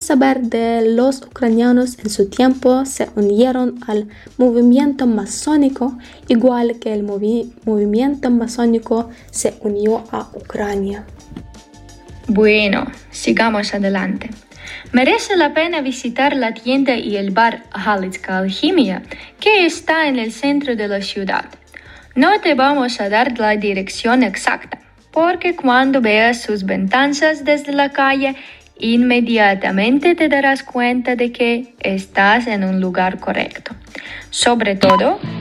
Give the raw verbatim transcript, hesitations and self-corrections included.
saber de los ucranianos en su tiempo se unieron al movimiento masónico, igual que el movi- movimiento masónico se unió a Ucrania. Bueno, sigamos adelante. Merece la pena visitar la tienda y el bar Halitska Alchimia, que está en el centro de la ciudad. No te vamos a dar la dirección exacta, porque cuando veas sus ventanas desde la calle, inmediatamente te darás cuenta de que estás en un lugar correcto. Sobre todo,